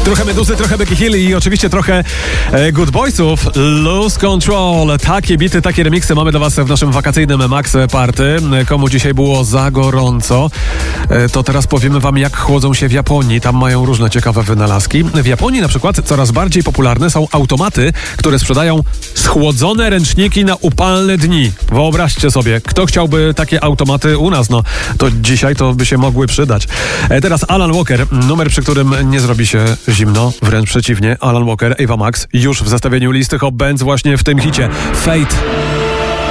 Trochę Meduzy, trochę Becky Hill i oczywiście trochę Good Boysów. Lose Control. Takie bity, takie remiksy mamy dla was w naszym wakacyjnym Max Party. Komu dzisiaj było za gorąco, to teraz powiemy wam, jak chłodzą się w Japonii. Tam mają różne ciekawe wynalazki. W Japonii na przykład coraz bardziej popularne są automaty, które sprzedają schłodzone ręczniki na upalne dni. Wyobraźcie sobie, kto chciałby takie automaty u nas? No, to dzisiaj to by się mogły przydać. Teraz Alan Walker, numer, przy którym nie zrobi się zimno, wręcz przeciwnie. Alan Walker, Ava Max, już w zestawieniu listy Hot Bands właśnie w tym hicie. Fate.